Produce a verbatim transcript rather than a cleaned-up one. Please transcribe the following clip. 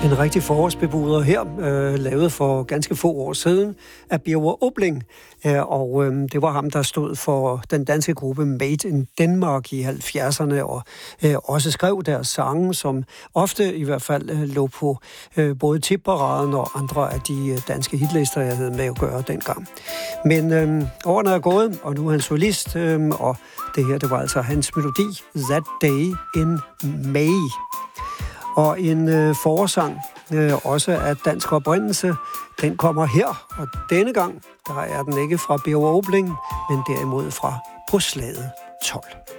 En rigtig forårsbebuder her, øh, lavet for ganske få år siden af Birger Obling, øh, og øh, det var ham, der stod for den danske gruppe Made in Denmark i halvfjerdserne, og øh, også skrev deres sange, som ofte i hvert fald øh, lå på øh, både tipparaden og andre af de øh, danske hitlister, jeg havde med at gøre dengang. Men øh, årene er gået, og nu er han solist, øh, og det her, det var altså hans melodi, That Day in May. Og en øh, forårssang, øh, også af dansk oprindelse, den kommer her. Og denne gang, der er den ikke fra Birger Obling, men derimod fra På slaget tolv.